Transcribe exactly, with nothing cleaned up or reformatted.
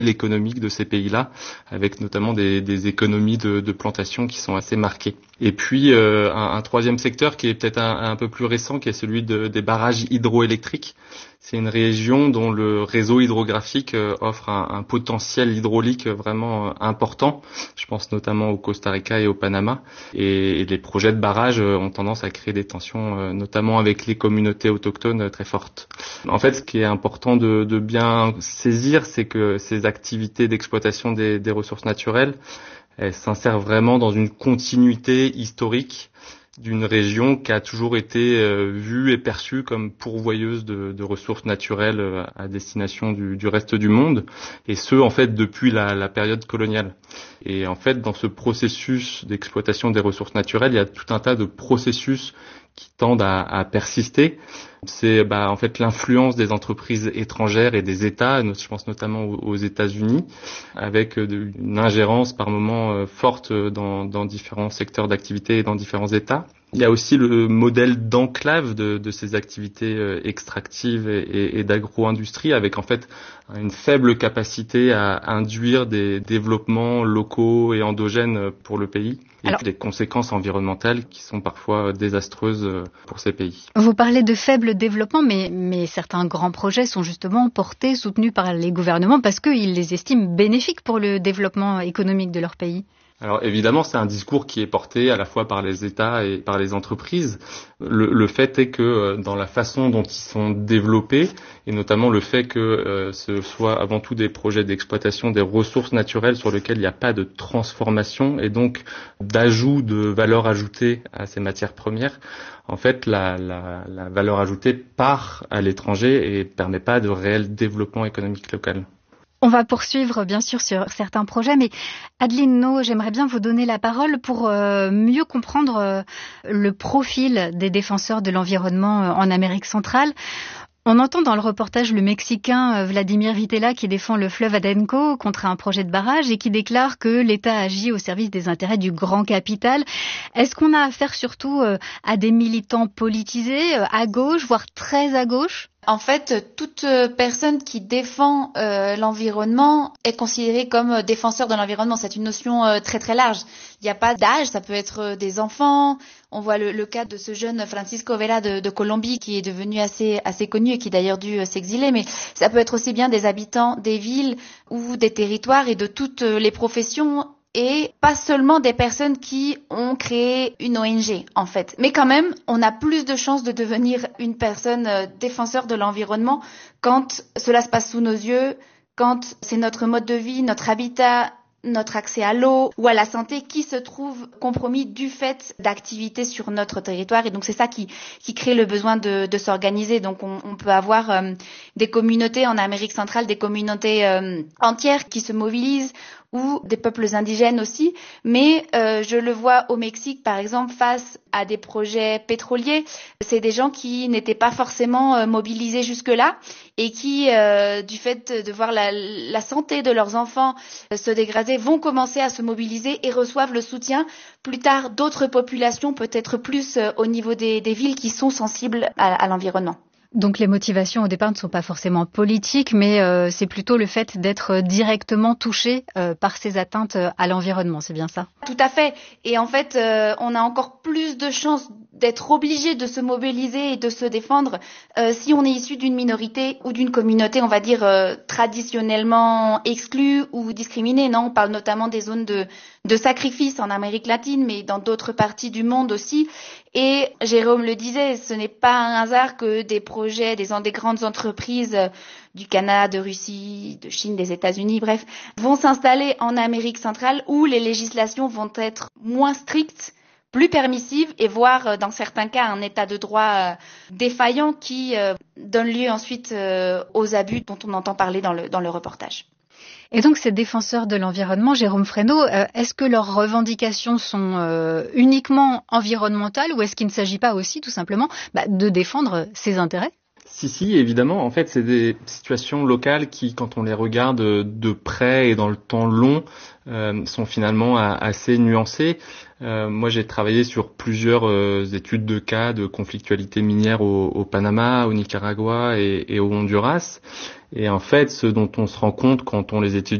économique de ces pays-là, avec notamment des, des économies de, de plantation qui sont assez marquées. Et puis euh, un, un troisième secteur qui est peut-être un, un peu plus récent, qui est celui de, des barrages hydroélectriques. C'est une région dont le réseau hydrographique euh, offre un, un potentiel hydraulique vraiment euh, important. Je pense notamment au Costa Rica et au Panama. Et, et les projets de barrages euh, ont tendance à créer des tensions, euh, notamment avec les communautés autochtones euh, très fortes. En fait, ce qui est important de, de bien saisir, c'est que ces activités d'exploitation des, des ressources naturelles, elles s'insèrent vraiment dans une continuité historique d'une région qui a toujours été euh, vue et perçue comme pourvoyeuse de, de ressources naturelles euh, à destination du, du reste du monde, et ce en fait depuis la, la période coloniale. Et en fait, dans ce processus d'exploitation des ressources naturelles, il y a tout un tas de processus qui tendent à, à persister. C'est bah, en fait l'influence des entreprises étrangères et des États, je pense notamment aux, aux États-Unis, avec une ingérence par moments euh, forte dans, dans différents secteurs d'activité et dans différents États. Il y a aussi le modèle d'enclave de, de ces activités euh, extractives et, et, et d'agro-industrie, avec en fait une faible capacité à induire des développements locaux et endogènes pour le pays. Et Alors, des conséquences environnementales qui sont parfois désastreuses pour ces pays. Vous parlez de faible développement, mais, mais certains grands projets sont justement portés, soutenus par les gouvernements parce qu'ils les estiment bénéfiques pour le développement économique de leur pays. Alors évidemment, c'est un discours qui est porté à la fois par les États et par les entreprises. Le, le fait est que dans la façon dont ils sont développés, et notamment le fait que euh, ce soit avant tout des projets d'exploitation des ressources naturelles sur lesquelles il n'y a pas de transformation et donc d'ajout de valeur ajoutée à ces matières premières, en fait la, la, la valeur ajoutée part à l'étranger et ne permet pas de réel développement économique local. On va poursuivre bien sûr sur certains projets, mais Adeline No, j'aimerais bien vous donner la parole pour euh, mieux comprendre euh, le profil des défenseurs de l'environnement euh, en Amérique centrale. On entend dans le reportage le Mexicain euh, Vladimir Vitela qui défend le fleuve Adenco contre un projet de barrage et qui déclare que l'État agit au service des intérêts du grand capital. Est-ce qu'on a affaire surtout euh, à des militants politisés, euh, à gauche, voire très à gauche ? En fait, toute personne qui défend euh, l'environnement est considérée comme défenseur de l'environnement. C'est une notion euh, très très large. Il n'y a pas d'âge, ça peut être des enfants. On voit le, le cas de ce jeune Francisco Vela de, de Colombie qui est devenu assez assez connu et qui d'ailleurs dû euh, s'exiler. Mais ça peut être aussi bien des habitants des villes ou des territoires et de toutes les professions. Et pas seulement des personnes qui ont créé une O N G, en fait. Mais quand même, on a plus de chances de devenir une personne euh, défenseur de l'environnement quand cela se passe sous nos yeux, quand c'est notre mode de vie, notre habitat, notre accès à l'eau ou à la santé qui se trouve compromis du fait d'activités sur notre territoire. Et donc c'est ça qui, qui crée le besoin de, de s'organiser. Donc on, on peut avoir euh, des communautés en Amérique centrale, des communautés euh, entières qui se mobilisent, ou des peuples indigènes aussi, mais euh, je le vois au Mexique par exemple face à des projets pétroliers, c'est des gens qui n'étaient pas forcément euh, mobilisés jusque-là et qui, euh, du fait de voir la, la santé de leurs enfants euh, se dégrader, vont commencer à se mobiliser et reçoivent le soutien plus tard d'autres populations, peut-être plus euh, au niveau des, des villes qui sont sensibles à, à l'environnement. Donc les motivations au départ ne sont pas forcément politiques, mais euh, c'est plutôt le fait d'être directement touché euh, par ces atteintes à l'environnement, c'est bien ça ? Tout à fait. Et en fait, euh, on a encore plus de chances d'être obligé de se mobiliser et de se défendre euh, si on est issu d'une minorité ou d'une communauté, on va dire, euh, traditionnellement exclue ou discriminée. Non, on parle notamment des zones de, de sacrifice en Amérique latine, mais dans d'autres parties du monde aussi. Et Jérôme le disait, ce n'est pas un hasard que des projets, des, des grandes entreprises euh, du Canada, de Russie, de Chine, des États-Unis, bref, vont s'installer en Amérique centrale où les législations vont être moins strictes, plus permissives et voire dans certains cas un état de droit euh, défaillant qui euh, donne lieu ensuite euh, aux abus dont on entend parler dans le, dans le reportage. Et donc ces défenseurs de l'environnement, Jérôme Fresneau, euh, est-ce que leurs revendications sont euh, uniquement environnementales ou est-ce qu'il ne s'agit pas aussi tout simplement bah, de défendre ses intérêts ? Si, si, évidemment. En fait, c'est des situations locales qui, quand on les regarde de près et dans le temps long, euh, sont finalement assez nuancées. Euh, moi, j'ai travaillé sur plusieurs euh, études de cas de conflictualité minière au, au Panama, au Nicaragua et, et au Honduras. Et en fait, ce dont on se rend compte quand on les étudie